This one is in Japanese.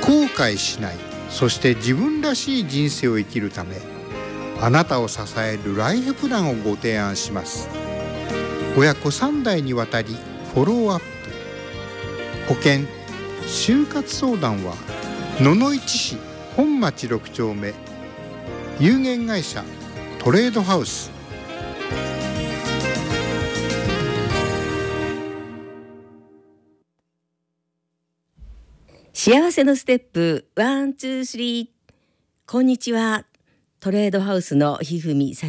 後悔しない、そして自分らしい人生を生きるため、あなたを支えるライフプランをご提案します。親子3代にわたりフォローアップ、保険就活相談は野々市市本町6丁目、有限会社トレードハウス。 幸せのステップ1、2、3。こんにちは。トレードハウスのひふみ